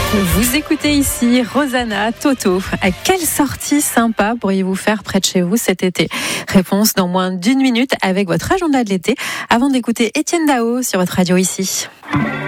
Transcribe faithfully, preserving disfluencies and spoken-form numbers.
Vous écoutez ici Rosanna, Toto. À quelle sortie sympa pourriez-vous faire près de chez vous cet été? Réponse dans moins d'une minute avec votre agenda de l'été, avant d'écouter Étienne Dao sur votre radio ici.